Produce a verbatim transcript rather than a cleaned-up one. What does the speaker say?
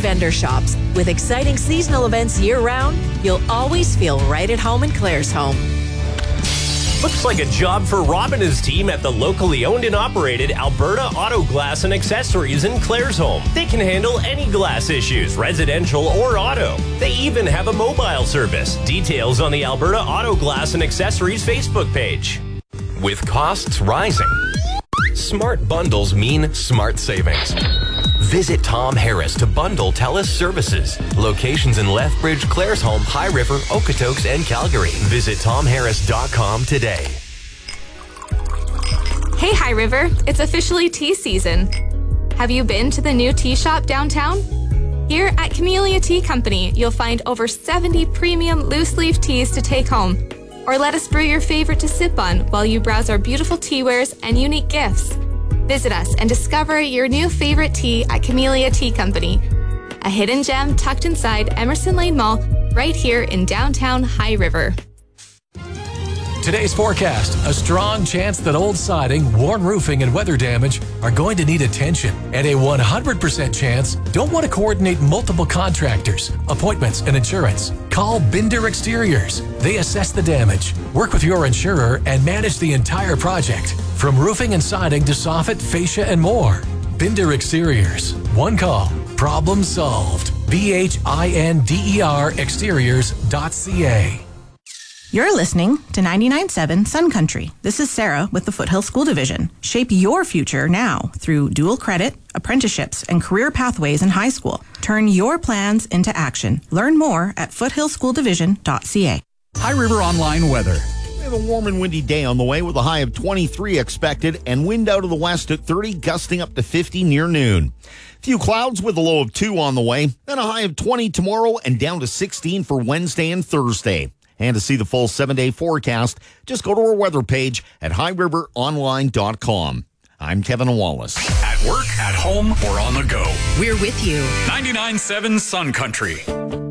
vendor shops. With exciting seasonal events year-round, you'll always feel right at home in Claresholm. Looks like a job for Rob and his team at the locally owned and operated Alberta Auto Glass and Accessories in Claresholm. They can handle any glass issues, residential or auto. They even have a mobile service. Details on the Alberta Auto Glass and Accessories Facebook page. With costs rising, smart bundles mean smart savings. Visit Tom Harris to bundle TELUS services. Locations in Lethbridge, Claresholm, High River, Okotoks, and Calgary. Visit tom harris dot com today. Hey, High River, it's officially tea season. Have you been to the new tea shop downtown? Here at Camellia Tea Company, you'll find over seventy premium loose-leaf teas to take home. Or let us brew your favorite to sip on while you browse our beautiful tea wares and unique gifts. Visit us and discover your new favorite tea at Camellia Tea Company, a hidden gem tucked inside Emerson Lane Mall, right here in downtown High River. Today's forecast, a strong chance that old siding, worn roofing, and weather damage are going to need attention. And a one hundred percent chance don't want to coordinate multiple contractors, appointments, and insurance. Call Binder Exteriors. They assess the damage, work with your insurer, and manage the entire project. From roofing and siding to soffit, fascia, and more. Binder Exteriors. One call. Problem solved. B H I N D E R exteriors dot C A. You're listening to ninety-nine point seven Sun Country. This is Sarah with the Foothill School Division. Shape your future now through dual credit, apprenticeships, and career pathways in high school. Turn your plans into action. Learn more at foothill school division dot c a. High River Online weather. We have a warm and windy day on the way with a high of twenty-three expected and wind out of the west at thirty, gusting up to fifty near noon. Few clouds with a low of two on the way, then a high of twenty tomorrow and down to sixteen for Wednesday and Thursday. And to see the full seven-day forecast, just go to our weather page at high river online dot com. I'm Kevin Wallace. At work, at home, or on the go. We're with you. ninety-nine point seven Sun Country.